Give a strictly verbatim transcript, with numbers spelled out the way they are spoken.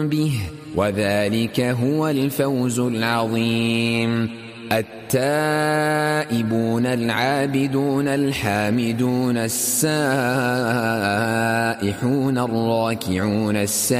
به، وذلك هو الفوز العظيم. التائبون العابدون الحامدون السائحون الراكعون السائحون